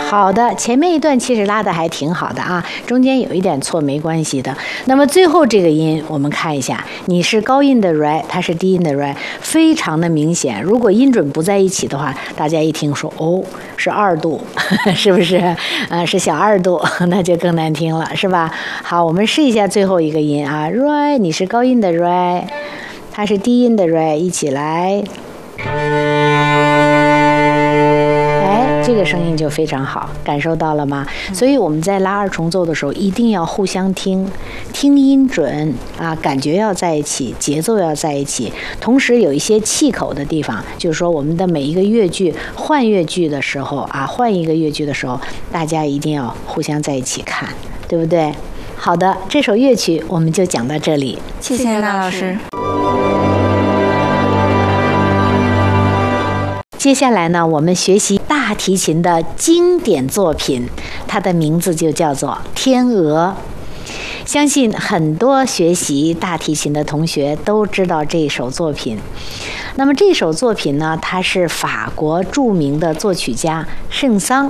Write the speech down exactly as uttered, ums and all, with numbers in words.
好的，前面一段其实拉的还挺好的啊，中间有一点错没关系的。那么最后这个音，我们看一下，你是高音的 re， 它是低音的 re， 非常的明显。如果音准不在一起的话，大家一听说哦是二度，是不是？呃，是小二度，那就更难听了，是吧？好，我们试一下最后一个音啊 ，re， 你是高音的 re， 它是低音的 re， 一起来。这个声音就非常好，感受到了吗？所以我们在拉二重奏的时候，一定要互相听，听音准啊，感觉要在一起，节奏要在一起，同时有一些气口的地方，就是说我们的每一个乐句换乐句的时候啊，换一个乐句的时候，大家一定要互相在一起看，对不对？好的，这首乐曲我们就讲到这里， 谢谢那老师。 接下来呢，我们学习大提琴的经典作品，它的名字就叫做《天鹅》。相信很多学习大提琴的同学都知道这首作品。那么这首作品呢，它是法国著名的作曲家圣桑